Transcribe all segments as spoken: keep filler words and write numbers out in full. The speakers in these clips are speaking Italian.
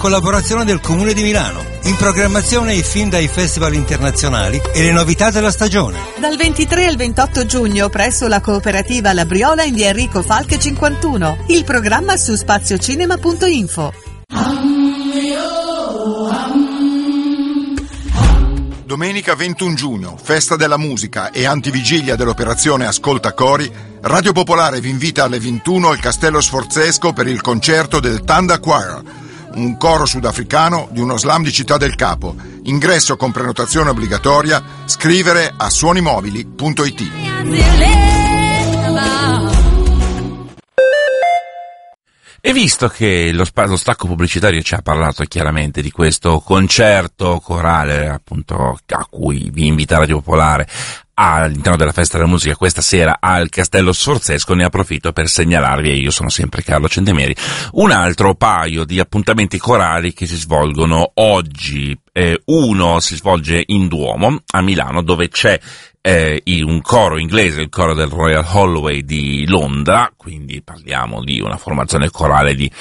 collaborazione del Comune di Milano. In programmazione i film dai festival internazionali e le novità della stagione. Dal ventitré al ventotto giugno presso la cooperativa La Briola in via Enrico Falche cinquantuno. Il programma su spaziocinema punto info. Domenica ventuno giugno, festa della musica e antivigilia dell'operazione Ascolta Cori, Radio Popolare vi invita alle ventuno al Castello Sforzesco per il concerto del Tanda Choir, un coro sudafricano di uno slam di Città del Capo. Ingresso con prenotazione obbligatoria. Scrivere a suonimobili punto it. E visto che lo, sp- lo stacco pubblicitario ci ha parlato chiaramente di questo concerto corale, appunto, a cui vi invita Radio Popolare all'interno della Festa della Musica questa sera al Castello Sforzesco, ne approfitto per segnalarvi, e io sono sempre Carlo Centemeri, un altro paio di appuntamenti corali che si svolgono oggi. Eh, uno si svolge in Duomo, a Milano, dove c'è eh, un coro inglese, il coro del Royal Holloway di Londra, quindi parliamo di una formazione corale di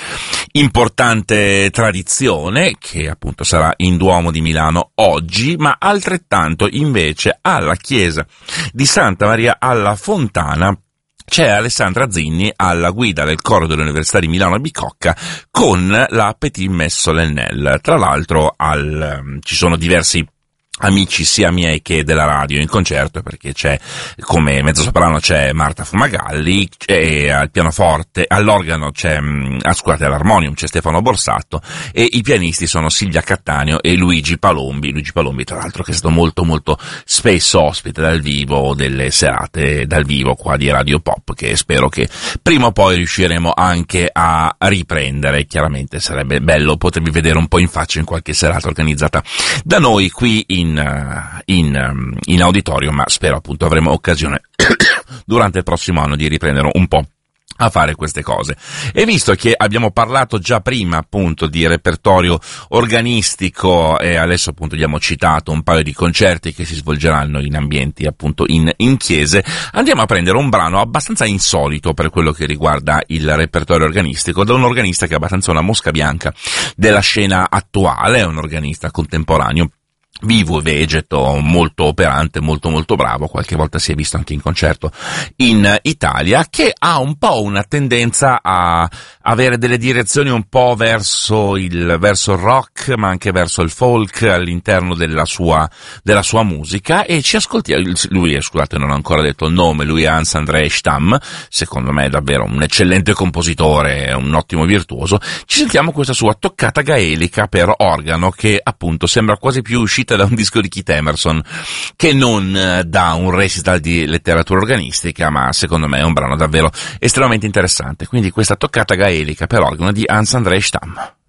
importante tradizione, che appunto sarà in Duomo di Milano oggi, ma altrettanto invece alla chiesa di Santa Maria alla Fontana c'è Alessandra Zinni alla guida del coro dell'Università di Milano a Bicocca con la Petit Messe Solennelle. Tra l'altro al, ci sono diversi amici sia miei che della radio in concerto, perché c'è come mezzosoprano c'è Marta Fumagalli, e al pianoforte, all'organo c'è, ah, scusate, all'armonium c'è Stefano Borsato, e i pianisti sono Silvia Cattaneo e Luigi Palombi. Luigi Palombi, tra l'altro, che è stato molto molto spesso ospite dal vivo delle serate dal vivo qua di Radio Pop, che spero che prima o poi riusciremo anche a riprendere. Chiaramente sarebbe bello potervi vedere un po' in faccia in qualche serata organizzata da noi qui in In, in, in auditorio, ma spero appunto avremo occasione durante il prossimo anno di riprendere un po' a fare queste cose. E visto che abbiamo parlato già prima appunto di repertorio organistico e adesso appunto abbiamo citato un paio di concerti che si svolgeranno in ambienti appunto in, in chiese, andiamo a prendere un brano abbastanza insolito per quello che riguarda il repertorio organistico, da un organista che è abbastanza una mosca bianca della scena attuale, è un organista contemporaneo, vivo e vegeto, molto operante, molto molto bravo, qualche volta si è visto anche in concerto in Italia, che ha un po' una tendenza a avere delle direzioni un po' verso il verso il rock, ma anche verso il folk all'interno della sua della sua musica, e ci ascoltiamo. Lui, scusate, non ho ancora detto il nome, lui è Hans André Stamm, secondo me è davvero un eccellente compositore, un ottimo virtuoso. Ci sentiamo questa sua toccata gaelica per organo, che appunto sembra quasi più uscita da un disco di Keith Emerson che non da un recital di letteratura organistica, ma secondo me è un brano davvero estremamente interessante. Quindi questa toccata gaelica per organo di Hans André Stamm.